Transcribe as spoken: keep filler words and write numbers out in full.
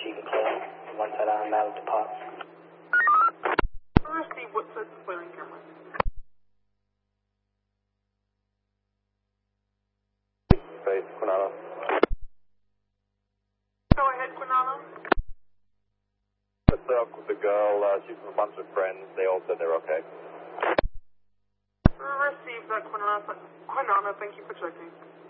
She can clear once that I'm out of the park. Receive what says clearing camera. Space, Quinalo. Go ahead, Quinalo. I talked with the girl, uh, she's with a bunch of friends, they all said they're okay. Receive that, Quinalo. Quinalo, thank you for checking.